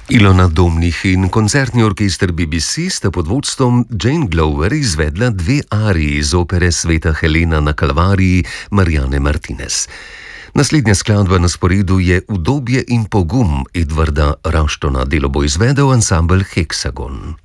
Ilona Domnih in koncertni orkester BBC sta pod vodstvom Jane Glover izvedla dve ariji iz opere Sveta Helena na Kalvariji Mariane Martinez. Naslednja skladba na sporedu je Udobje in pogum Edvarda Raštona, delo bo izvedel ansambel Heksagon.